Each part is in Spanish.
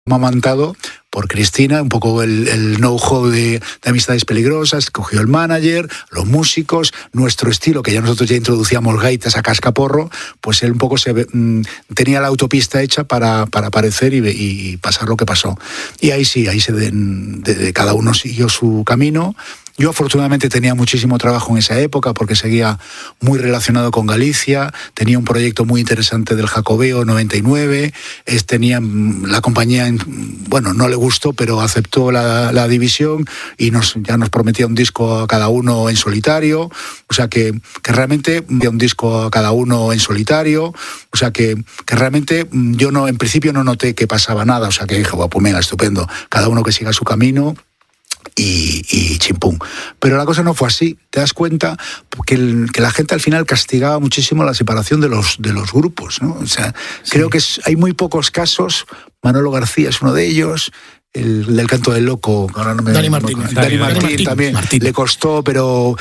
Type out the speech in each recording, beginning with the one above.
amamantado por Cristina, un poco el know-how de Amistades Peligrosas, cogió el manager, los músicos, nuestro estilo, que ya nosotros ya introducíamos gaitas a cascaporro, pues él un poco tenía la autopista hecha para aparecer y pasar lo que pasó. Y ahí sí, cada uno siguió su camino. Yo afortunadamente tenía muchísimo trabajo en esa época porque seguía muy relacionado con Galicia, tenía un proyecto muy interesante del Jacobeo 99, tenía la compañía, bueno, no le gustó, pero aceptó la división y ya nos prometía un disco a cada uno en solitario, o sea que realmente un disco a cada uno en solitario, o sea que realmente yo en principio no noté que pasaba nada, o sea que dije, pues venga, estupendo, cada uno que siga su camino. Y chimpún. Pero la cosa no fue así. Te das cuenta que la gente al final castigaba muchísimo la separación de los grupos, ¿no? O sea, sí. Creo que hay muy pocos casos. Manolo García es uno de ellos. El del Canto del Loco, ahora no me... Dani Martín también le costó, pero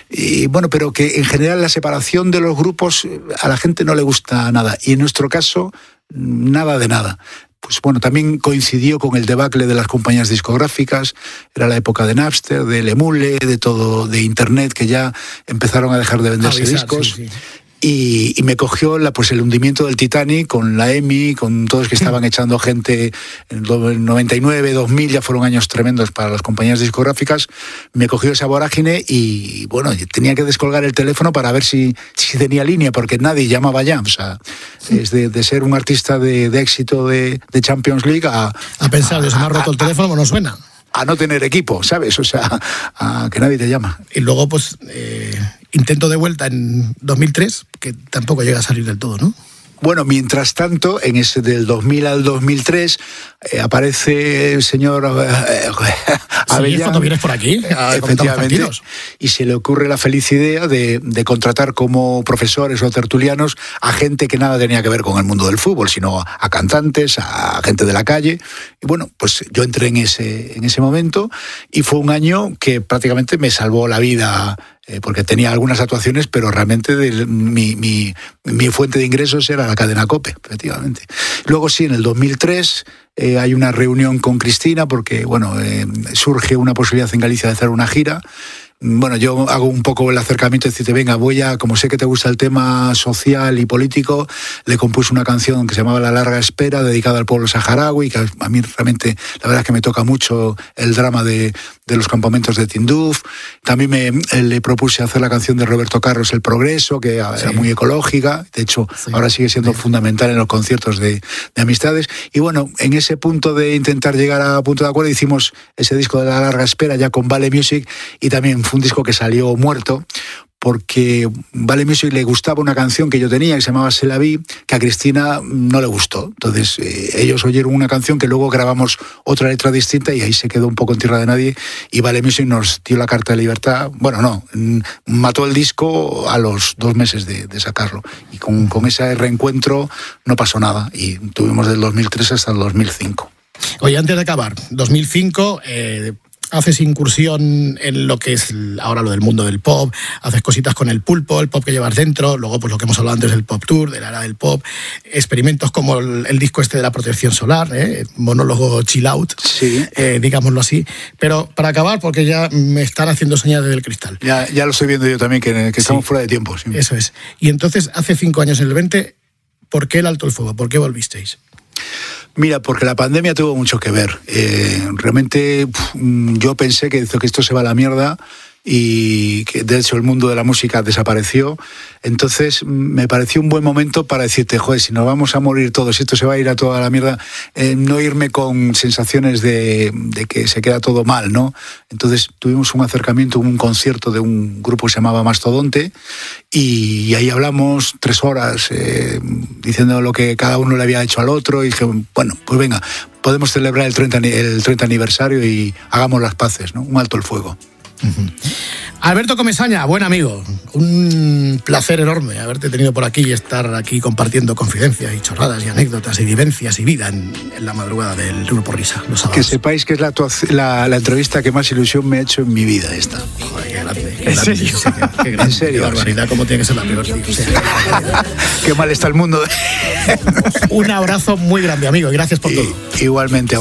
que en general la separación de los grupos a la gente no le gusta nada. Y en nuestro caso, nada de nada. Pues bueno, también coincidió con el debacle de las compañías discográficas, era la época de Napster, del Emule, de todo, de Internet, que ya empezaron a dejar de venderse discos. Sí. Y me cogió el hundimiento del Titanic con la EMI, con todos que estaban echando gente en el 99, 2000, ya fueron años tremendos para las compañías discográficas. Me cogió esa vorágine y bueno, tenía que descolgar el teléfono para ver si tenía línea, porque nadie llamaba ya. O sea, es de ser un artista de éxito de Champions League a pensar, se me ha roto el teléfono, no suena. A no tener equipo, ¿sabes? O sea, a que nadie te llama. Y luego, pues, intento de vuelta en 2003, que tampoco llega a salir del todo, ¿no? Bueno, mientras tanto, en ese del 2000 al 2003, aparece el señor Avellán. Cuando vienes por aquí, efectivamente, y se le ocurre la feliz idea de contratar como profesores o tertulianos a gente que nada tenía que ver con el mundo del fútbol, sino a cantantes, a gente de la calle. Y bueno, pues yo entré en ese momento y fue un año que prácticamente me salvó la vida, porque tenía algunas actuaciones, pero realmente mi fuente de ingresos era la cadena COPE, efectivamente. Luego sí, en el 2003 hay una reunión con Cristina porque, bueno, surge una posibilidad en Galicia de hacer una gira. Bueno, yo hago un poco el acercamiento y decirte, venga, como sé que te gusta el tema social y político, le compuse una canción que se llamaba La larga espera, dedicada al pueblo saharaui, que a mí realmente, la verdad es que me toca mucho el drama de los campamentos de Tinduf. También le propuse hacer la canción de Roberto Carlos, El Progreso, que era muy ecológica, de hecho, ahora sigue siendo fundamental en los conciertos de Amistades. Y bueno, en ese punto de intentar llegar a punto de acuerdo, hicimos ese disco de La larga espera ya con Vale Music, y también fue un disco que salió muerto, porque Vale Music le gustaba una canción que yo tenía que se llamaba Se la vi, que a Cristina no le gustó. Entonces ellos oyeron una canción que luego grabamos otra letra distinta y ahí se quedó un poco en tierra de nadie, y Vale Music nos dio la carta de libertad. Bueno, no, mató el disco a los 2 meses de sacarlo, y con ese reencuentro no pasó nada, y tuvimos del 2003 hasta el 2005. Oye, antes de acabar, 2005... haces incursión en lo que es ahora lo del mundo del pop, haces cositas con el pulpo, el pop que llevas dentro, luego pues lo que hemos hablado antes del pop tour, de la era del pop, experimentos como el disco de la protección solar, monólogo chill out, sí. Digámoslo así. Pero para acabar, porque ya me están haciendo señales del cristal. Ya lo estoy viendo yo también, que estamos fuera de tiempo. Sí. Eso es. Y entonces, hace 5 años, en el 20, ¿por qué el alto el fuego? ¿Por qué volvisteis? Mira, porque la pandemia tuvo mucho que ver. Realmente yo pensé que esto se va a la mierda y que de hecho el mundo de la música desapareció. Entonces me pareció un buen momento para decirte, joder, si nos vamos a morir todos, si esto se va a ir a toda la mierda, no irme con sensaciones de que se queda todo mal, ¿no? Entonces tuvimos un acercamiento, un concierto de un grupo que se llamaba Mastodonte, y ahí hablamos 3 horas diciendo lo que cada uno le había hecho al otro, y dije, bueno, pues venga, podemos celebrar el 30 aniversario y hagamos las paces, ¿no? Un alto el fuego. Uh-huh. Alberto Comesaña, buen amigo, un placer enorme haberte tenido por aquí y estar aquí compartiendo confidencias y chorradas y anécdotas y vivencias y vida en la madrugada del Grupo Risa, los sábados. Que sepáis que es la entrevista que más ilusión me ha hecho en mi vida esta. Joder, qué grande. ¿En serio? Qué grande, ¿En serio? Qué barbaridad, cómo tiene que ser la peor. Qué mal está el mundo. Un abrazo muy grande, amigo, y gracias por todo. Igualmente.